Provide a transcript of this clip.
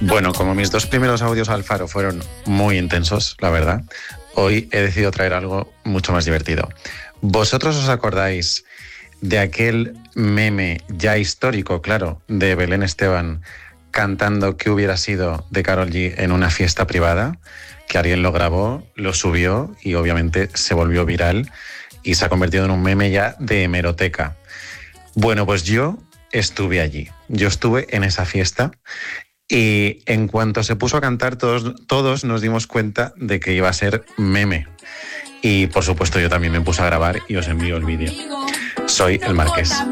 Bueno, como mis dos primeros audios al faro fueron muy intensos, la verdad, hoy he decidido traer algo mucho más divertido. ¿Vosotros os acordáis de aquel meme ya histórico, claro, de Belén Esteban cantando "Qué hubiera sido" de Karol G en una fiesta privada? Que alguien lo grabó, lo subió y obviamente se volvió viral y se ha convertido en un meme ya de hemeroteca. Bueno, pues yo estuve allí. Yo estuve en esa fiesta y en cuanto se puso a cantar, todos nos dimos cuenta de que iba a ser meme. Y por supuesto yo también me puse a grabar y os envío el vídeo. Soy el Marqués.